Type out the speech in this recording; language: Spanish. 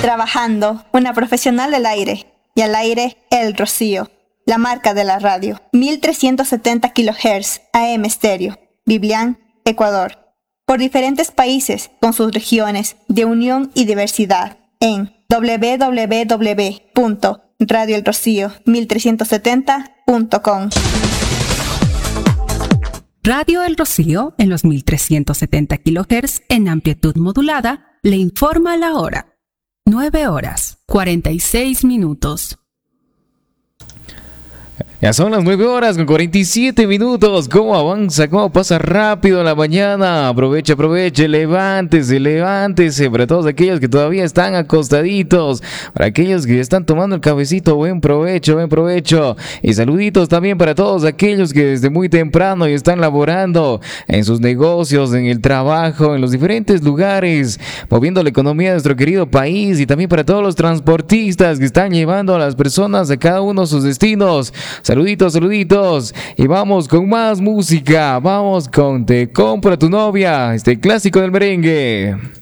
Trabajando, una profesional del aire. Y al aire, El Rocío, la marca de la radio. 1370 kHz AM estéreo. Biblián, Ecuador. Por diferentes países, con sus regiones de unión y diversidad. En www.radioelrocío1370.com. Radio El Rocío, en los 1370 kHz en amplitud modulada, le informa la hora. 9:46. Ya son las 9:47. ¿Cómo avanza? ¿Cómo pasa rápido la mañana? Aproveche, levántese. Para todos aquellos que todavía están acostaditos, para aquellos que están tomando el cafecito, buen provecho. Y saluditos también para todos aquellos que desde muy temprano y están laborando en sus negocios, en el trabajo, en los diferentes lugares, moviendo la economía de nuestro querido país. Y también para todos los transportistas que están llevando a las personas a cada uno de sus destinos. Saluditos. Y vamos con más música. Vamos con Te compro a tu novia, este clásico del merengue.